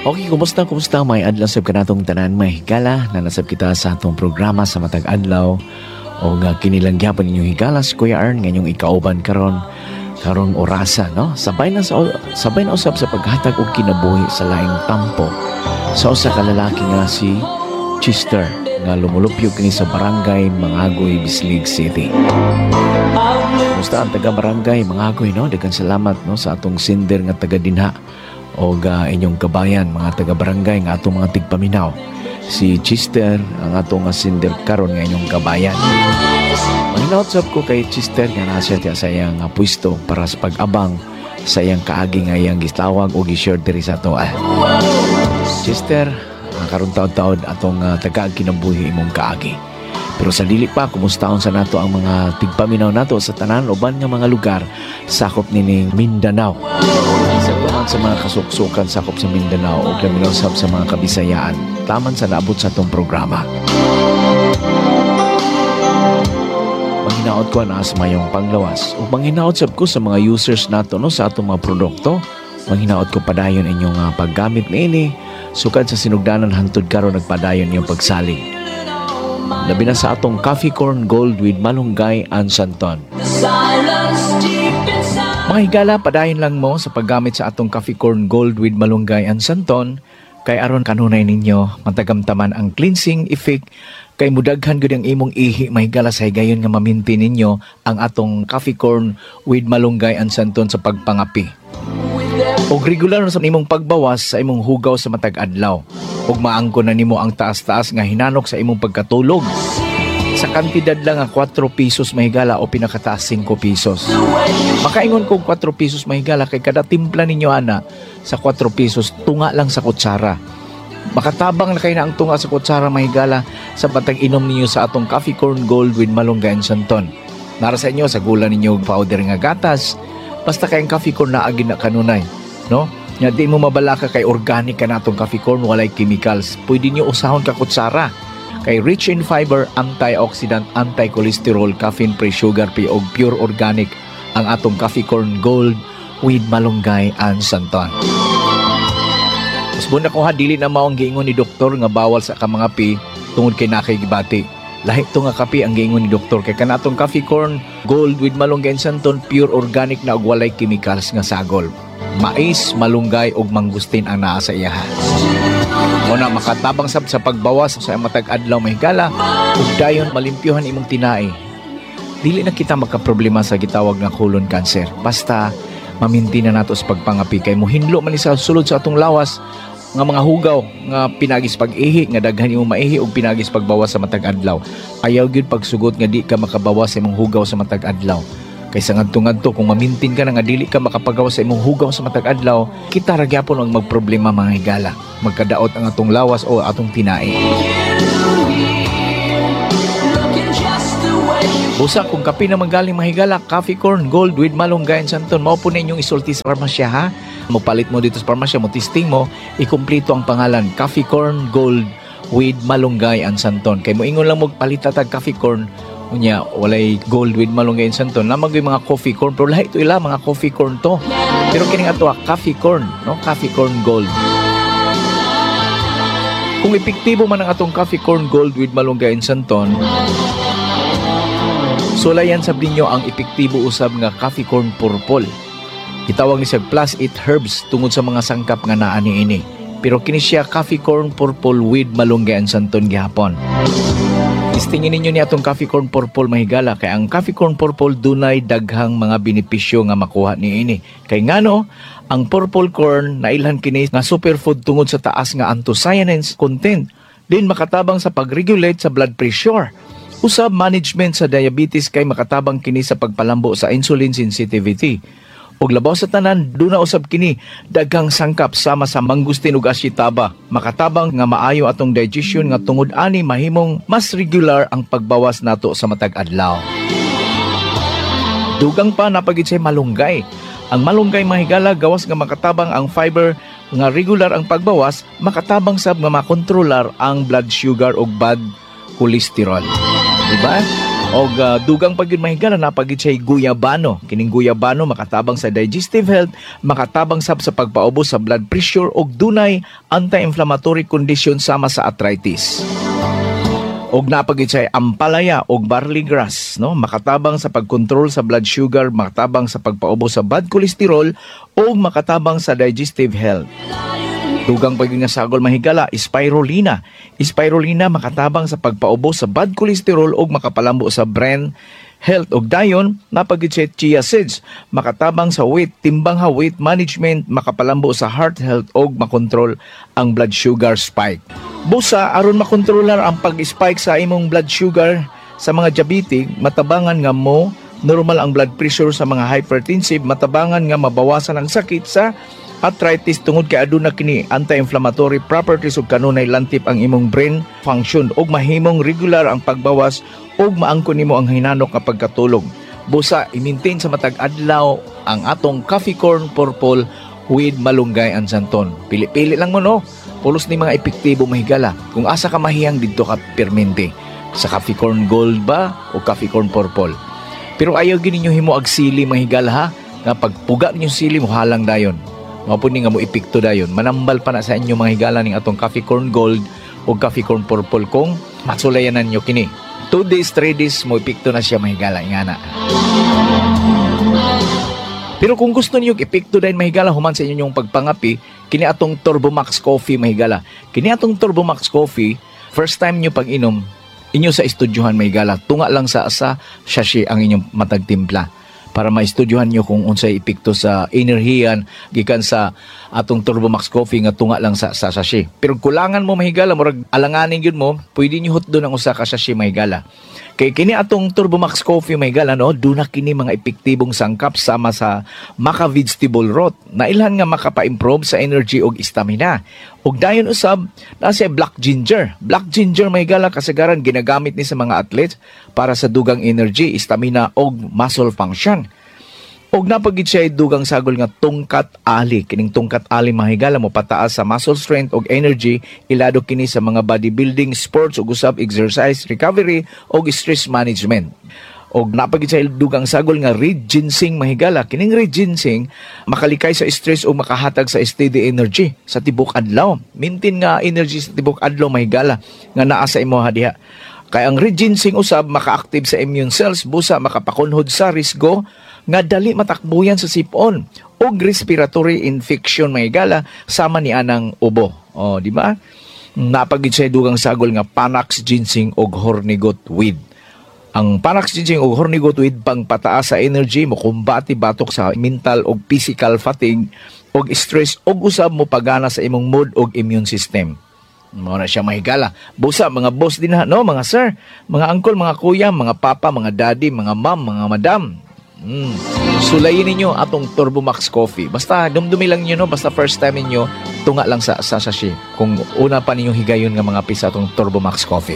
Okay, kumusta may adlaw sab kanatong tanan may higala na nasab kita sa atong programa sa matag adlaw o nga kinilang gyapon inyong higala si Kuya Ern ngayong ikauban karong orasa no sabay na usab sa paghatag og kinabuhi sa laing tampo sa usa ka lalaki nga si Chester nga lumulupyo kini sa barangay Mangagoy, Bislig City. Kumusta ang taga barangay Mangagoy no? Daghang salamat no sa atong sender nga taga dinha o inyong kabayan mga taga-barangay nga atong mga tigpaminaw si Chester ang atong sender karon nga inyong kabayan. Manginautsap ko kay Chester nga nasa sa iyang pwesto para sa pag-abang sa iyang kaagi nga iyang gitawag o gi-share diri sa ato. Chester, karon taon-taon atong taga kinabuhi imong kaagi. Pero sa dili pa, kumustaon sa nato ang mga tigpaminaw nato sa tanan uban nga mga lugar sakop nining Mindanao. Isa naman sa mga kasuksukan sakop sa Mindanao o kaminausap sa mga kabisayaan taman sa naabot sa atong programa. Manghinaot ko na sa mayong panglawas o manghinaot sab ko sa mga users nato no sa atong mga produkto. Manghinaot ko padayon inyong paggamit niini sukad sa sinugdanan hangtod karon nagpadayon inyong pagsalig. Labi na sa atong Coffee Corn Gold with Malunggay and Santon. Mga higala, padayon lang mo sa paggamit sa atong Coffee Corn Gold with Malunggay and Santon kay aron kanunay ninyo matagamtaman ang cleansing effect kay mudaghan gud ang imong ihi mahigala sa higayon nga maminti ninyo ang atong Coffee Corn with Malunggay and Santon sa pagpangapi. Og regular sa imong pagbawas sa imong hugaw sa matag adlaw. Og maangko na nimo ang taas-taas nga hinanok sa imong pagkatulog. Sa kantidad lang nga 4 pesos mahigala o pinakataas 5 pesos. Makaingon kong 4 pesos mahigala kay kada timpla ninyo ana sa 4 pesos tunga lang sa kutsara. Makatabang na kayo na ang tunga sa kutsara mahigala sa patag inom ninyo sa atong Coffee Corn Gold with Malunggay and Santon. Nara sa inyo sa gula ninyo powder nga gatas. Basta kayong coffee corn na agin na kanunay, no? Nga di mo mabala ka kay organic ka natong coffee corn, walay chemicals. Pwede nyo usahon ka kutsara. Kay rich in fiber, antioxidant, anti-cholesterol, caffeine-free, sugar-free, o pure organic ang atong Coffee Corn Gold with Malunggay and Santon. Usbon na ko ha, dili na maong giingon ni doktor nga bawal sa kamangapi tungod kay nakigibati. Lahi to nga kape ang giingon ni doktor kay kanatong Coffee Corn Gold with Malunggay and Santon pure organic na ug walay chemicals nga sagol. Mais, malunggay ug mangustin ang naa sa iyaha. Muna makatabang sab sa pagbawas sa matag adlaw mahigala ug dayon malimpyuhan imong tinai. Dili na kita magkaproblema sa gitawag nga colon cancer. Basta maminti na nato sa pagpangapi kay mohinlo man sa sulod sa atong lawas nga mga hugaw nga pinagis pag-ihi nga daghan imong maihi og pinagis pagbawas sa matag adlaw. Ayaw gyud pagsugot nga di ka makabawas sa imong hugaw sa matag adlaw. Kaysa ngadto-ngadto kung mamintin ka na nga dili ka makapagawas sa imong hugaw sa matag adlaw, kita ra gyapon ang magproblema mga higala. Magkadaot ang atong lawas o atong tinai. Busa kung kape na magaling mahigala, Coffee Corn Gold with Malunggay and Santon, mao po ninyong isulti sa parmasya ha. Mupalit mo dito sa parmasya, mo testing mo, ikumpleto ang pangalan Coffee Corn Gold with Malunggay and Santon. Kay mo ingon lang mo palitatag Coffee Corn, unya walay Gold with Malunggay and Santon. Namag yung mga coffee corn, pero lahat ito ila mga coffee corn to. Pero kining ato Coffee Corn, no? Coffee Corn Gold. Kung epektibo man ang atong Coffee Corn Gold with Malunggay and Santon, sulayan sab ninyo ang epektibo usab nga Coffee Corn Purple. Gitawag ni siya plus 8 herbs tungod sa mga sangkap nga naa niini. Pero kini siya Coffee Corn Purple with Malunggay and Santon gihapon. Istingin ninyo ni atong Coffee Corn Purple mahigala kay ang Coffee Corn Purple dunay daghang mga benepisyo nga makuha niini. Kay ngano ang purple corn nailhan kini nga superfood tungod sa taas nga anthocyanins content. Din makatabang sa pag-regulate sa blood pressure. Usab management sa diabetes kay makatabang kini sa pagpalambo sa insulin sensitivity. Og labaw sa tanan, duna usab kini daghang sangkap sama sa mangustin ug asyetaba. Makatabang nga maayo atong digestion nga tungod ani mahimong mas regular ang pagbawas nato sa matag adlaw. Dugang pa napagid say malunggay. Ang malunggay mahigala gawas nga makatabang ang fiber nga regular ang pagbawas, makatabang sab nga makontrolar ang blood sugar ug bad cholesterol. Diba? Og dugang pag yun mahigala napagid siya guyabano. Kining guyabano makatabang sa digestive health, makatabang sab sa pagpaubos sa blood pressure og dunay anti-inflammatory condition sama sa arthritis. Og napagid siya ampalaya og barley grass, no? Makatabang sa pagkontrol sa blood sugar, makatabang sa pagpaubos sa bad cholesterol og makatabang sa digestive health. Dugang pag yun nga sagol mahigala, spirulina. Spirulina makatabang sa pagpaubos sa bad cholesterol ug makapalambo sa brain health. Ug dayon napagid siya chia seeds, makatabang sa weight, timbang ha weight management, makapalambo sa heart health ug makontrol ang blood sugar spike. Busa aron makontrolar ang pag-spike sa imong blood sugar sa mga diabetic, matabangan nga mo normal ang blood pressure sa mga hypertensive, matabangan nga mabawasan ang sakit sa arthritis tungod kay aduna kini anti-inflammatory properties ug kanunay lantip ang imong brain function ug mahimong regular ang pagbawas ug maangkon nimo ang hinanok nga pagkatulog. Busa i-maintain sa matag adlaw ang atong coffee corn purple with malunggay and santon. Pili-pili lang mo no. Pulos ni mga epektibo mahigala. Kung asa ka mahiyang didto ka permente sa coffee corn gold ba o coffee corn purple. Pero ayaw gini nyo himo ag sili mahigala ha. Nga pagpuga ninyo sili mo halang dayon. Mapuni nga mo ipikto dayon. Manambal pa na sa inyo mga higala ning atong coffee corn gold o coffee corn purple kung matsulayanan nyo kini. 2 days, 3 days mo ipikto na siya mahigala. Ingana. Pero kung gusto niyo ipikto dahil mahigala human sa inyong pagpangapi, kini atong Turbo Max Coffee mahigala. Kini atong Turbo Max Coffee, first time niyo pag-inom, inyo sa estudyohan mahigala. Tunga lang sa sachet ang inyong matagtimpla. Para maistudyohan nyo kung unsay epekto sa enerhiyan gikan sa atong Turbo Max Coffee nga tunga lang sa sachet. Pero kulangan mo mahigala, murag alanganin yun mo, pwede nyo hutdo ng usa ka sachet mahigala. Kay kini atong Turbo Max Coffee mahigala, no, duna kini mga epektibong sangkap sama sa maca vegetable root na ilhan nga makapa-improve sa energy og stamina. Ug dayon usab na siya black ginger. Black ginger mahigala kasagaran ginagamit ni sa mga athletes para sa dugang energy, stamina og muscle function. Og napagid siya dugang sagol nga tungkat ali. Kining tungkat ali mahigala mo pataas sa muscle strength og energy, ilado kini sa mga bodybuilding sports ug usab exercise recovery og stress management. Og napagid siya dugang sagol nga red ginseng mahigala. Kining red ginseng makalikay sa stress o makahatag sa steady energy sa tibok adlaw. Maintain nga energy sa tibok adlaw mahigala nga naa sa imo diha. Kaya ang red ginseng usab maka-active sa immune cells, busa makapakunhod sa risgo nga dali matakbuyan sa sipon og respiratory infection mahigala sama ni anang ubo. O di ba? Napagid siya dugang sagol nga Panax ginseng og hornigot weed. Ang Panax ginseng og hornigot weed pang pataas sa energy mo kumbati batok sa mental og physical fatigue og stress og usab mo pagana sa imong mood og immune system. Mao na siya mahigala. Busa mga boss din ha, no, mga sir, mga uncle, mga kuya, mga papa, mga daddy, mga ma'am, mga madam. Sulayin ninyo atong Turbo Max Coffee. Basta dumdumi lang nyo, no? Basta first time ninyo, tunga lang sa sachet. Kung una pa ninyo higayon nga mga pisa atong Turbo Max Coffee.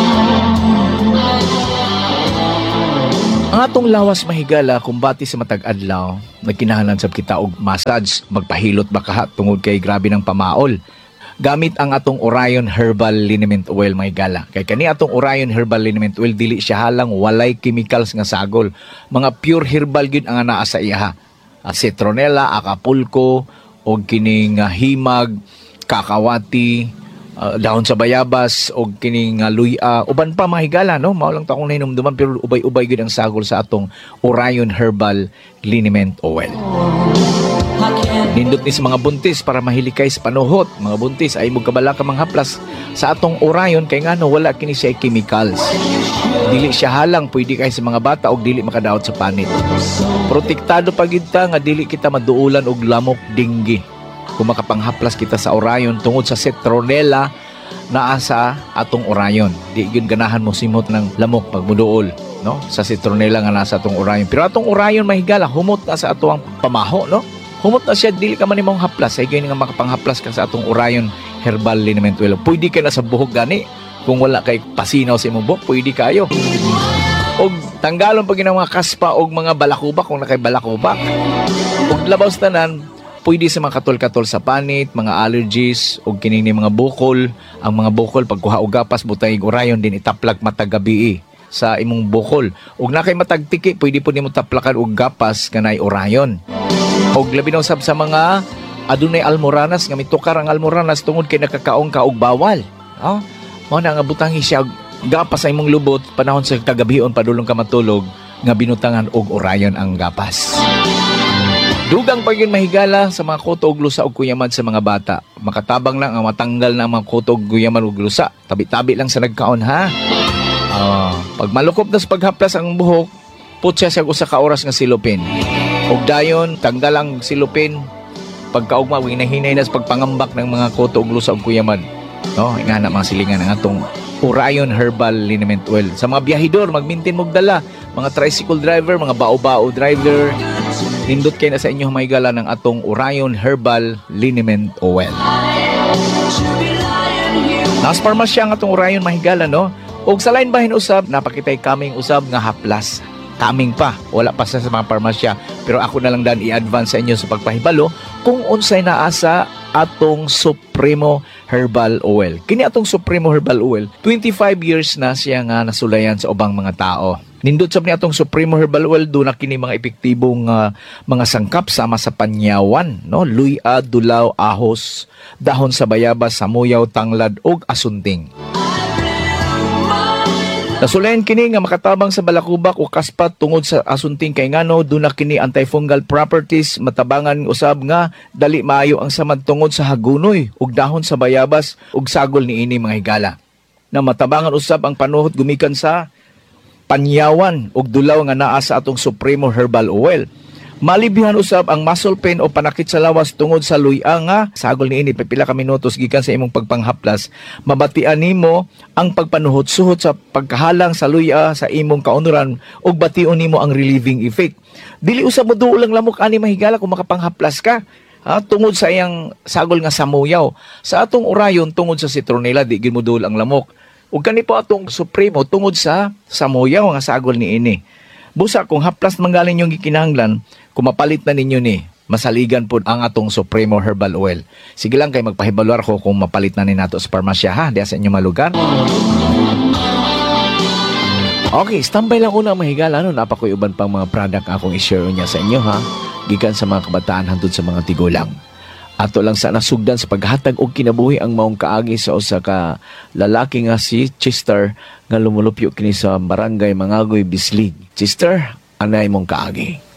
Ang atong lawas mahigala kumbati sa matag adlaw, nagkinahanglan sab kita og massage, magpahilot ba kaha tungod kay grabe ng pamaol. Gamit ang atong Orion Herbal Liniment Oil mahigala. Kay kani atong Orion Herbal Liniment Oil dili siya halang walay chemicals nga sagol. Mga pure herbal gyud ang naa sa iya. Citronella, Acapulco, og kining himag, kakawati, dahon sa bayabas og kining luya, uban pa mahigala, no? Mao lang ta akong nahinumduman pero ubay-ubay gyud ang sagol sa atong Orion Herbal Liniment Oil. Nindot ni sa mga buntis para mahilikay sa panuhot. Mga buntis ay magkabala ka manghaplas sa atong Orion kay ngano wala kini siya chemicals. Dili siya halang pwede kay sa mga bata og dili makadaot sa panit. Protektado pa gid ta nga dili kita maduulan og lamok dinggi. Kung makapanghaplas kita sa Orion tungod sa citronella naa sa atong Orion. Di gyud ganahan mo simot ng lamok pag muduol, no? Sa citronella nga nasa atong Orion. Pero atong Orion mahigala humot na sa atong pamaho, no? Humot na siya, dili ka man imong haplas. Ay kayo nga makapanghaplas ka sa atong Orion Herbal Liniment Oil. Pwede ka na sa buhok gani. Kung wala kay pasinaw sa imong buhok, pwede kayo. Og tanggalon pag mga kaspa og mga balakubak kung nakay balakubak. Og labaw sa tanan, pwede sa mga katol-katol sa panit, mga allergies, og kining mga bukol. Ang mga bukol, pagkuha og gapas, butay Orion din itaplag matag gabi. sa imong bukol. Ug na kay matagtiki, pwede po nimo taplakan og gapas kanay orayon. Og labi na usab sa mga adunay almoranas nga mitukar ang almoranas tungod kay nakakaong ka og bawal. Oh, mo na nga butangi siya gapas sa imong lubot panahon sa kagabihon padulong ka matulog nga binutangan og orayon ang gapas. Dugang pag yun mahigala sa mga kuto og lusa og kuyaman sa mga bata. Makatabang lang ang matanggal ng mga kuto og kuyaman og lusa. Tabi-tabi lang sa nagkaon ha. Pag malukop na sa paghaplas ang buhok, putya siya usa ka oras nga silupin. Og dayon tanggal ang silupin. Pagkaugma hinahinay na sa pagpangambak ng mga kuto og lusa og kuyaman. No, ingana mga silingan ng atong Orayon Herbal Liniment Oil. Sa mga biyahidor, mag-maintain mong dala. Mga tricycle driver, mga bao-bao driver, nindot kayo na sa inyo mahigala ng atong Orayon Herbal Liniment Oil. Nas parmasya ang atong Orayon mahigala, no? Og sa lain bahin usab, napakitay kaming usab nga haplas. Kaming pa, wala pa sa mga parmasya. Pero ako na lang dan i-advance sa inyo sa pagpahibalo kung unsay naa sa atong Supremo Herbal Oil. Kini atong Supremo Herbal Oil, 25 years na siya nga nasulayan sa ubang mga tao. Nindot sab ni atong Supremo Herbal Oil, do na kini mga epektibong mga sangkap sama sa panyawan, no? Luya, dulaw, ahos, dahon sa bayabas, samuyaw, tanglad ug asunting. Nasulayan kini nga makatabang sa balakubak o kaspat tungod sa asunting kay ngano do na kini antifungal properties, matabangan usab nga dali maayo ang samad tungod sa hagunoy ug dahon sa bayabas ug sagol niini mga higala. Na matabangan usab ang panuhot gumikan sa panyawan ug dulaw nga naa sa atong Supremo Herbal Oil. Malibihan usab ang muscle pain o panakit sa lawas tungod sa luya nga sagol niini pipila ka minutos gikan sa imong pagpanghaplas. Mabatian nimo ang pagpanuhot-suhot sa pagkahalang sa luya sa imong kaunuran ug bation nimo ang relieving effect. Dili usab mo duol ang lamok ani mahigala kung makapanghaplas ka. Tungod sa iyang sagol nga samuyaw. Sa atong orayon tungod sa citronella di gid mo duol ang lamok. Ug kani po atong Supremo tungod sa samuyaw nga sagol niini. Busa kung haplas manggaling yung gikinahanglan, kung mapalit na ninyo ni, masaligan po ang atong Supremo Herbal Oil. Sige lang kay magpahibaluar ko kung mapalit na ni nato sa parmasya ha, diya sa inyo malugar. Okay, standby lang una mahigala. Napakoy uban pang mga product akong i-share niya sa inyo ha. Gikan sa mga kabataan hangtod sa mga tigulang. Ato lang sa nasugdan sa paghatag og kinabuhi ang maong kaagi sa usa ka lalaki nga si Chester nga lumulupyo kini sa barangay Mangagoy, Bislig. Chester, anay mong kaagi.